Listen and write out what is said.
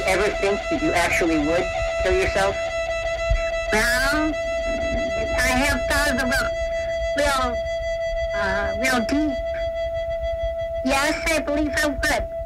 ever think that you actually would kill yourself? Well, I have thought about real deep. Yes, I believe I would.